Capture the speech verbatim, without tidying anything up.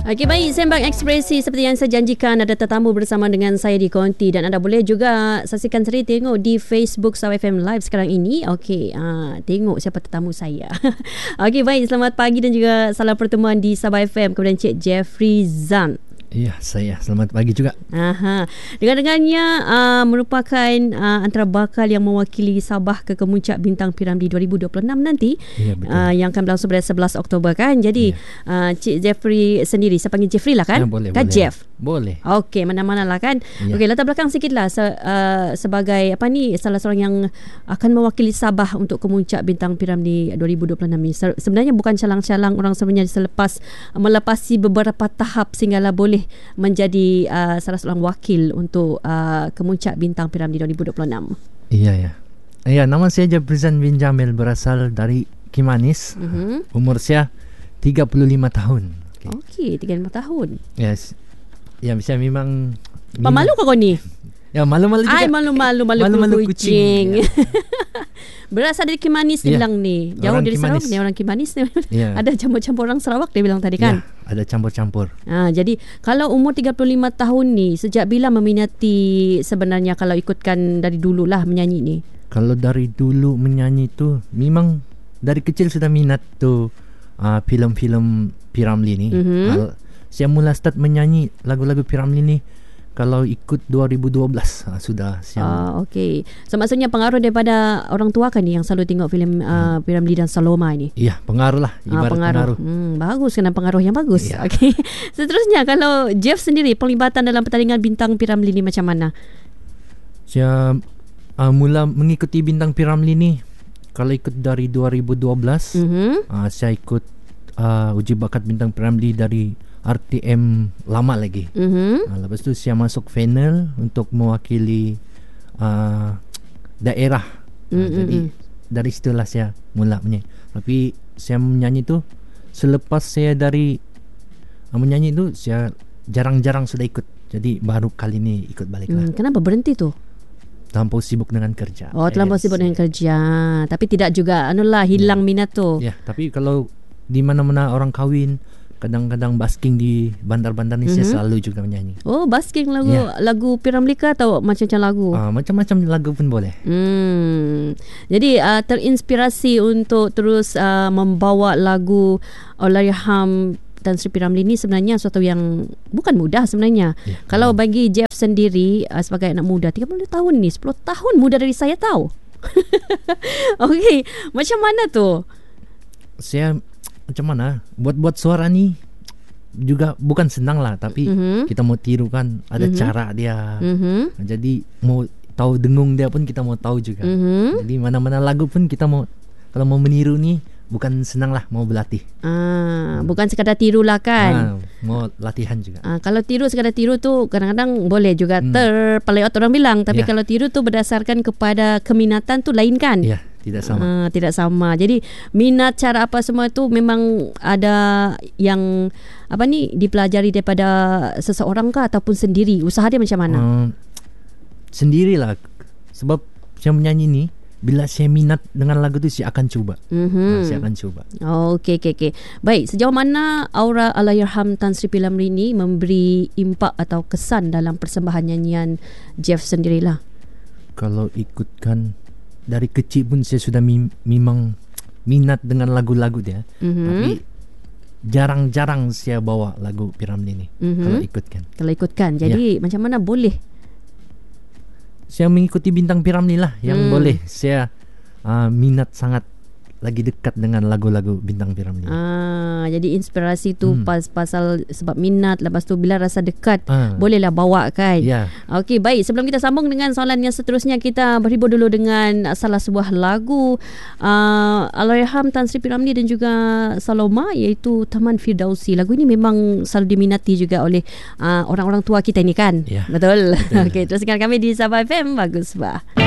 Okey, baik, Sembang Ekspresi seperti yang saya janjikan, ada tetamu bersama dengan saya di Konti dan anda boleh juga saksikan sendiri tengok di Facebook Sabah F M Live sekarang ini. Okey, uh, tengok siapa tetamu saya. Okey, baik, selamat pagi dan juga salam pertemuan di Sabah F M kepada Encik Jeffrey Zam. Ya, saya. Selamat pagi juga. Aha. Dengar-dengarnya uh, merupakan uh, antara bakal yang mewakili Sabah ke Kemuncak Bintang Piramli dua ribu dua puluh enam nanti. Ya, betul. Uh, yang akan berlangsung pada sebelas Oktober kan. Jadi ya. uh, Cik Jeffrey sendiri, saya panggil Jeffrey lah kan? Ya, boleh, kan boleh. Jeff? Boleh. Okey, mana-mana lah kan. Ya. Okey, latar belakang sikit lah se, uh, sebagai apa ni, salah seorang yang akan mewakili Sabah untuk Kemuncak Bintang Piramli dua ribu dua puluh enam ni. Sebenarnya bukan calang-calang orang sebenarnya selepas melepasi beberapa tahap sehinggalah boleh menjadi uh, salah seorang wakil untuk uh, Kemuncak Bintang Piramli dua ribu dua puluh enam. Iya, ya. Ya, nama saya Jeffrey Zam bin Jamil, berasal dari Kimanis. Uh-huh. Umur saya tiga puluh lima tahun. Okey, okay, tiga puluh lima tahun. Yes. Ya, saya memang Pemalu kau kau ni? Ya, malu-malu juga. Ai, malu-malu malu, malu-malu kucing. kucing. Ya. Berasal dari Kimanis dia ya. bilang ni. Jauh Orang dari Kimanis. Sarawak ni, orang Kimanis ni. Ya. Ada campur-campur orang Sarawak dia bilang tadi kan? Ya, ada campur-campur. Ha, jadi kalau umur tiga puluh lima tahun ni, sejak bila meminati sebenarnya kalau ikutkan dari dululah menyanyi ni? Kalau dari dulu menyanyi tu memang dari kecil sudah minat tu uh, filem-filem Piramli ni. Mm-hmm. Uh, saya mula start menyanyi lagu-lagu Piramli ni kalau ikut dua ribu dua belas uh, sudah siap. Ah, okey. So maksudnya pengaruh daripada orang tua kan ni yang selalu tengok filem uh, hmm. Piramli dan Saloma ini? Iya, pengaruh lah. Ah, Ibarat pengaruh. pengaruh. Hmm, bagus, kena pengaruh yang bagus. Ya. Okey. Seterusnya, kalau Jeff sendiri, pelibatan dalam pertandingan Bintang Piramli ni macam mana? Saya uh, mula mengikuti Bintang Piramli ni kalau ikut dari dua ribu dua belas. Mm-hmm. Uh, saya ikut uh, uji bakat Bintang Piramli dari R T M lama lagi. Mm-hmm. Uh, lepas tu saya masuk final untuk mewakili uh, daerah. Uh, mm-hmm. Jadi dari situlah saya mula menyanyi. Tapi saya menyanyi tu selepas saya dari uh, menyanyi tu saya jarang-jarang sudah ikut. Jadi baru kali ni ikut balik lah. Hmm, kenapa berhenti tu? Terlampau sibuk dengan kerja. Oh, terlampau yes. sibuk dengan kerja. Tapi tidak juga anulah hilang yeah. minat tu. Ya, yeah, tapi kalau di mana-mana orang kahwin, kadang-kadang basking di bandar-bandar ni, mm-hmm. saya selalu juga menyanyi. Oh, basking lagu yeah. lagu Piramli ke atau macam-macam lagu? Uh, macam-macam lagu pun boleh. Hmm. Jadi uh, terinspirasi untuk terus uh, membawa lagu Allahyarham Tan Sri Piramli ni sebenarnya sesuatu yang bukan mudah sebenarnya. Yeah. Kalau uh. bagi Jeff sendiri uh, sebagai anak muda, tiga puluh tahun ni, sepuluh tahun muda dari saya tahu. Okey, macam mana tu? Saya macam mana buat-buat suara ni juga bukan senang lah, tapi mm-hmm. kita mau tiru kan ada mm-hmm. cara dia. Mm-hmm. Jadi mau tahu dengung dia pun kita mau tahu juga. Mm-hmm. Jadi mana-mana lagu pun kita mau, kalau mau meniru ni bukan senang lah, mau berlatih. Ah, hmm. Bukan sekadar tiru lah kan. Ah, mau latihan juga. Ah, kalau tiru sekadar tiru tu kadang-kadang boleh juga hmm. terpeleot orang bilang, tapi yeah. kalau tiru tu berdasarkan kepada keminatan tu lain kan? Ya, yeah, tidak sama. Ah, tidak sama. Jadi minat cara apa semua tu memang ada yang apa ni dipelajari daripada seseorang kah ataupun sendiri? Usaha dia macam mana? Uh, sendirilah. Sebab saya menyanyi ni, bila saya minat dengan lagu tu, saya akan cuba. Mm-hmm. Nah, saya akan cuba. Oh, okey, okey, okey. Baik, sejauh mana aura Allahyarham Tan Sri Piramli ni memberi impak atau kesan dalam persembahan nyanyian Jeff sendirilah? Kalau ikutkan dari kecil pun saya sudah mi- memang minat dengan lagu-lagu dia. Mm-hmm. Tapi jarang-jarang saya bawa lagu Piramli ni. Mm-hmm. Kalau ikutkan. Kalau ikutkan. Jadi ya. Macam mana boleh? Saya mengikuti Bintang Piramli lah yang hmm. boleh saya uh, minat sangat, lagi dekat dengan lagu-lagu Bintang Piramli. Ah, jadi inspirasi tu hmm. pas pasal sebab minat, lepas tu bila rasa dekat ah. bolehlah bawa kan. Yeah. Okey, baik, sebelum kita sambung dengan soalan yang seterusnya, kita berhibur dulu dengan salah sebuah lagu uh, Allahyarham Tan Sri Piramli dan juga Saloma, iaitu Taman Firdausi. Lagu ini memang selalu diminati juga oleh uh, orang-orang tua kita ni kan. Yeah. Betul. Betul. Okey, teruskan kami di Sabah F M. Bagus bah.